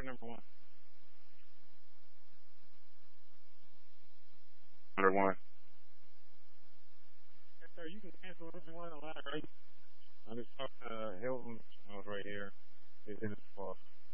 number one. Number one. Yes, sir. You can cancel if you want to lie, right? I just talked to Hilton. I was right here. He's in his fault.